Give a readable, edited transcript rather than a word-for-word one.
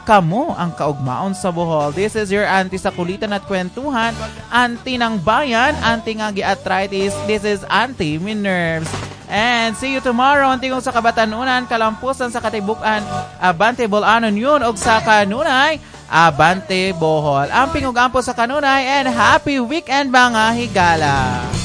kamo ang kaugmaon sa Bohol. This is your auntie sa kulitan at kwentuhan, auntie ng bayan, auntie nga gi-arthritis. This is Auntie Minerves. And see you tomorrow. Antingong sa Kabatanunan, Kalampusan sa Katibukan, Abante Bolanon yun, og sa Kanunay, Abante Bohol. Amping og ampo sa Kanunay, and happy weekend mga higala.